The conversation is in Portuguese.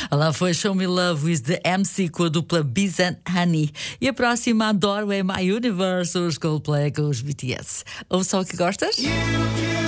Lá foi Show Me Love with the MC com a dupla Biz and Honey. E a próxima adoro é My Universe, os Coldplay com os BTS. Ouve só o que gostas?